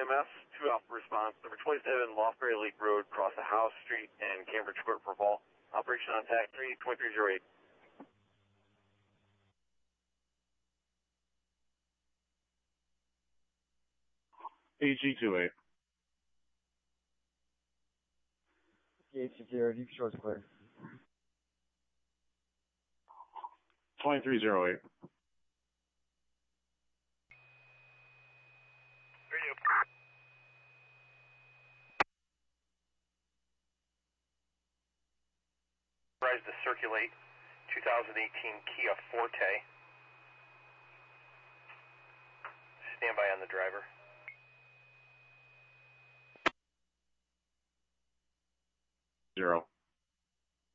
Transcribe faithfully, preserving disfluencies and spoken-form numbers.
M S, two Alpha response, number twenty-seven Lofberry Lake Road, cross the House Street and Cambridge Court for Vol. Operation on tag three, twenty-three oh eight. A G two eight. Gate security, short clear. twenty-three oh eight. Radio. Authorized to circulate twenty eighteen Kia Forte. Stand by on the driver. Zero.